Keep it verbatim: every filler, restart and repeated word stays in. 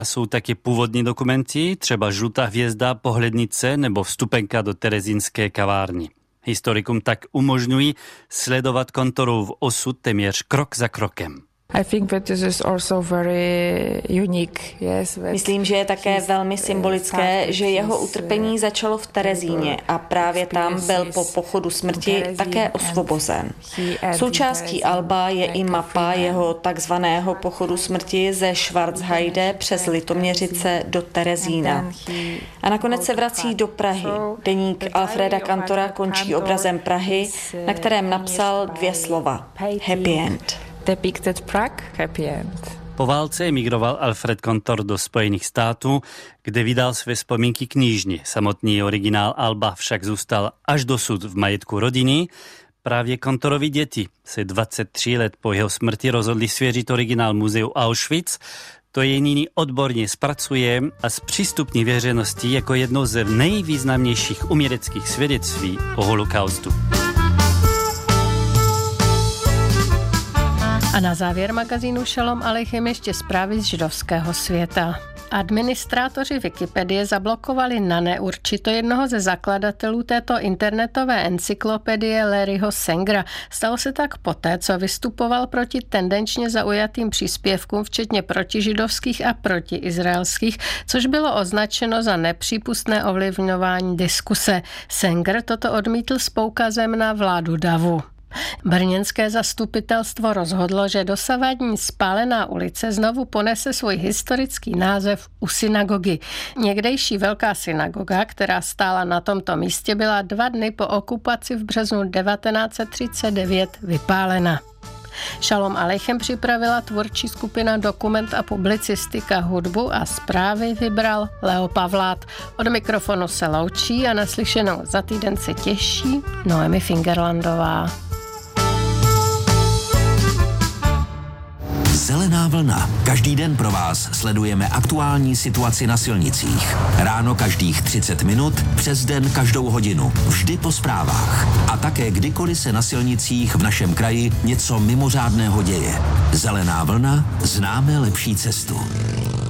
Jsou taky původní dokumenty, třeba žlutá hvězda, pohlednice nebo vstupenka do terezínské kavárny. Historikům tak umožňují sledovat Kantorův osud téměř krok za krokem. I think that this is also very unique. Yes, Myslím, že je také velmi symbolické, že jeho utrpení začalo v Terezíně a právě tam byl po pochodu smrti také osvobozen. Součástí alba je i mapa jeho takzvaného pochodu smrti ze Schwarzheide přes Litoměřice do Terezína. A nakonec se vrací do Prahy. Deník Alfreda Kantora končí obrazem Prahy, na kterém napsal dvě slova. Happy end. Depicted Prague, happy end. Po válce emigroval Alfred Kantor do Spojených států, kde vydal své vzpomínky knižně. Samotný originál alba však zůstal až dosud v majetku rodiny. Právě Kantorovi děti se dvacet tři let po jeho smrti rozhodli svěřit originál muzeu Auschwitz. To je nyní odborně zpracuje a zpřístupní veřejnosti jako jedno ze nejvýznamnějších uměleckých svědectví o holokaustu. A na závěr magazínu Shalom Aleichem ještě zprávy z židovského světa. Administrátoři Wikipedie zablokovali na neurčito jednoho ze zakladatelů této internetové encyklopedie Larryho Sangera. Stalo se tak poté, co vystupoval proti tendenčně zaujatým příspěvkům, včetně protižidovských a protiizraelských, což bylo označeno za nepřípustné ovlivňování diskuse. Sanger toto odmítl s poukazem na vládu davu. Brněnské zastupitelstvo rozhodlo, že dosavadní Spálená ulice znovu ponese svůj historický název u synagogy. Někdejší velká synagoga, která stála na tomto místě, byla dva dny po okupaci v březnu devatenáct set třicet devět vypálena. Shalom Aleichem připravila tvůrčí skupina Dokument a publicistika, hudbu a zprávy vybral Leo Pavlát. Od mikrofonu se loučí a naslyšenou za týden se těší Noemi Fingerlandová. Zelená vlna. Každý den pro vás sledujeme aktuální situaci na silnicích. Ráno každých třicet minut, přes den každou hodinu. Vždy po zprávách. A také kdykoliv se na silnicích v našem kraji něco mimořádného děje. Zelená vlna, známe lepší cestu.